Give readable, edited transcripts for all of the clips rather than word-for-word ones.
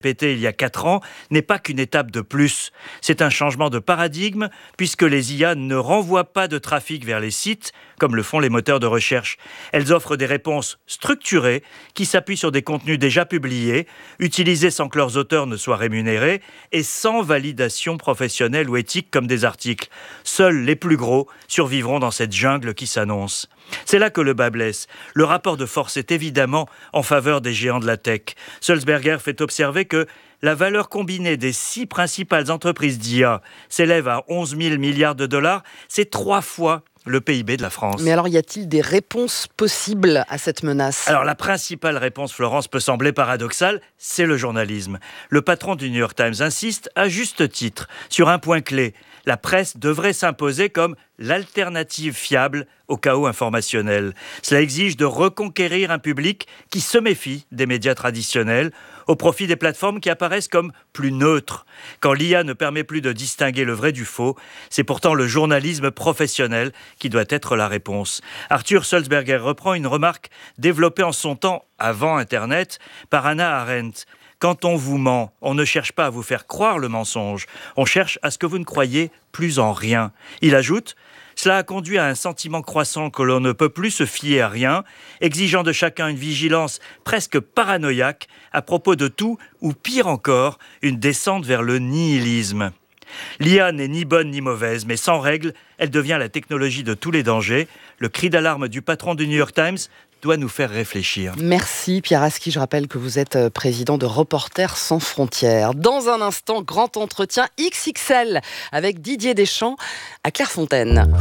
Pété il y a 4 ans n'est pas qu'une étape de plus. C'est un changement de paradigme puisque les IA ne renvoient pas de trafic vers les sites comme le font les moteurs de recherche. Elles offrent des réponses structurées qui s'appuient sur des contenus déjà publiés, utilisés sans que leurs auteurs ne soient rémunérés et sans validation professionnelle ou éthique comme des articles. Seuls les plus gros survivront dans cette jungle qui s'annonce. C'est là que le bas blesse. Le rapport de force est évidemment en faveur des géants de la tech. Sulzberger fait observer que la valeur combinée des 6 principales entreprises d'IA s'élève à 11 000 milliards de dollars. C'est 3 fois le PIB de la France. Mais alors, y a-t-il des réponses possibles à cette menace ? Alors, la principale réponse, Florence, peut sembler paradoxale, c'est le journalisme. Le patron du New York Times insiste, à juste titre, sur un point clé. La presse devrait s'imposer comme l'alternative fiable au chaos informationnel. Cela exige de reconquérir un public qui se méfie des médias traditionnels au profit des plateformes qui apparaissent comme plus neutres. Quand l'IA ne permet plus de distinguer le vrai du faux, c'est pourtant le journalisme professionnel qui doit être la réponse. Arthur Sulzberger reprend une remarque développée en son temps, avant Internet, par Hannah Arendt. Quand on vous ment, on ne cherche pas à vous faire croire le mensonge, on cherche à ce que vous ne croyez plus en rien. Il ajoute, cela a conduit à un sentiment croissant que l'on ne peut plus se fier à rien, exigeant de chacun une vigilance presque paranoïaque à propos de tout, ou pire encore, une descente vers le nihilisme. L'IA n'est ni bonne ni mauvaise, mais sans règles, elle devient la technologie de tous les dangers. Le cri d'alarme du patron du New York Times doit nous faire réfléchir. Merci Pierre Aski, je rappelle que vous êtes président de Reporters sans frontières. Dans un instant, grand entretien XXL avec Didier Deschamps à Clairefontaine.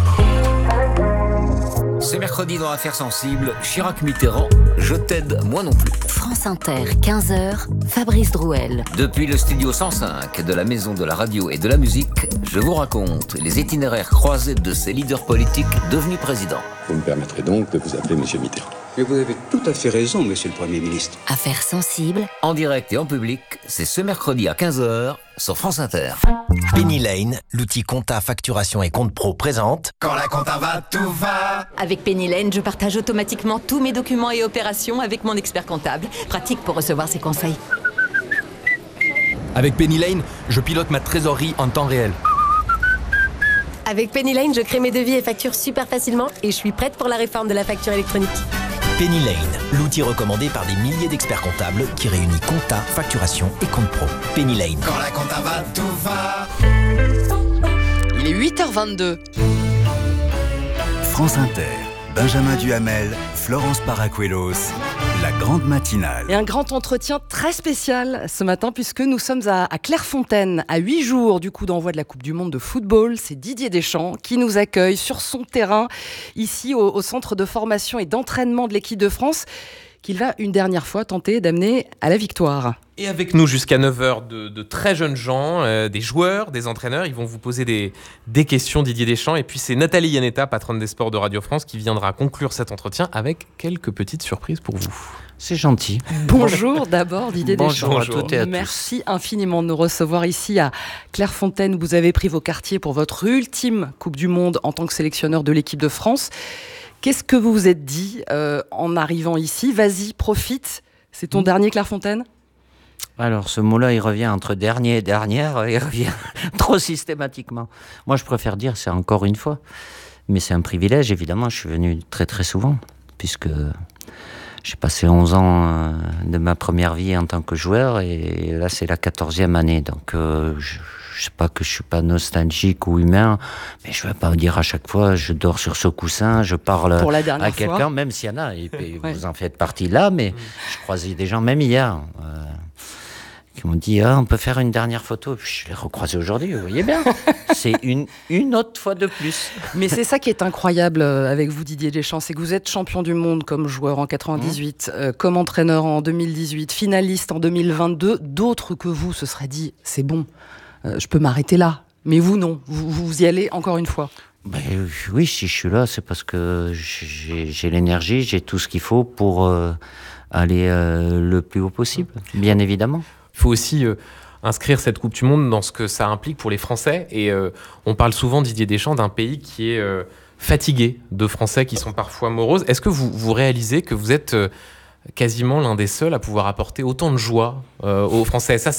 C'est mercredi dans Affaires sensibles, Chirac-Mitterrand, je t'aide, moi non plus. France Inter, 15h, Fabrice Drouel. Depuis le studio 105 de la Maison de la Radio et de la Musique, je vous raconte les itinéraires croisés de ces leaders politiques devenus présidents. Vous me permettrez donc de vous appeler Monsieur Mitterrand. Mais vous avez tout à fait raison, Monsieur le Premier ministre. Affaires sensibles. En direct et en public, c'est ce mercredi à 15h sur France Inter. Penny Lane, l'outil compta, facturation et compte pro présente. Quand la compta va, tout va. Avec Penny Lane, je partage automatiquement tous mes documents et opérations avec mon expert comptable. Pratique pour recevoir ses conseils. Avec Penny Lane, je pilote ma trésorerie en temps réel. Avec Penny Lane, je crée mes devis et factures super facilement et je suis prête pour la réforme de la facture électronique. Penny Lane, l'outil recommandé par des milliers d'experts comptables qui réunit compta, facturation et compte pro. Penny Lane. Quand la compta va, tout va. Il est 8h22. France Inter, Benjamin Duhamel, Florence Paracuelos, la grande matinale. Et un grand entretien très spécial ce matin puisque nous sommes à Clairefontaine, à 8 jours du coup d'envoi de la Coupe du Monde de football. C'est Didier Deschamps qui nous accueille sur son terrain, ici au centre de formation et d'entraînement de l'équipe de France, qu'il va une dernière fois tenter d'amener à la victoire. Et avec nous jusqu'à 9h de très jeunes gens, des joueurs, des entraîneurs. Ils vont vous poser des questions, Didier Deschamps. Et puis c'est Nathalie Yanetta, patronne des sports de Radio France, qui viendra conclure cet entretien avec quelques petites surprises pour vous. C'est gentil. Bonjour d'abord Didier Deschamps. Bonjour à toutes et à tous. Merci infiniment de nous recevoir ici à Clairefontaine. Vous avez pris vos quartiers pour votre ultime Coupe du Monde en tant que sélectionneur de l'équipe de France. Qu'est-ce que vous vous êtes dit en arrivant ici ? Vas-y, profite. C'est ton dernier Clairefontaine ? Alors, ce mot-là, il revient entre dernier et dernière. Il revient trop systématiquement. Moi, je préfère dire c'est encore une fois. Mais c'est un privilège, évidemment. Je suis venu très, très souvent, puisque j'ai passé 11 ans de ma première vie en tant que joueur. Et là, c'est la 14e année. Donc, je sais pas que je suis pas nostalgique ou humain, mais je vais pas dire à chaque fois je dors sur ce coussin, je parle à quelqu'un, même s'il y en a, et vous en faites partie là, mais je croisais des gens, même hier, qui m'ont dit on peut faire une dernière photo. Puis je l'ai recroisé aujourd'hui, vous voyez bien. C'est une autre fois de plus. Mais c'est ça qui est incroyable avec vous, Didier Deschamps, c'est que vous êtes champion du monde comme joueur en 98, comme entraîneur en 2018, finaliste en 2022. D'autres que vous se seraient dit c'est bon. Je peux m'arrêter là. Mais vous, non. Vous y allez encore une fois. Oui, si je suis là, c'est parce que j'ai l'énergie, j'ai tout ce qu'il faut pour aller le plus haut possible, bien évidemment. Il faut aussi inscrire cette Coupe du Monde dans ce que ça implique pour les Français. Et on parle souvent, Didier Deschamps, d'un pays qui est fatigué de Français qui sont parfois moroses. Est-ce que vous réalisez que vous êtes quasiment l'un des seuls à pouvoir apporter autant de joie aux Français. Ça,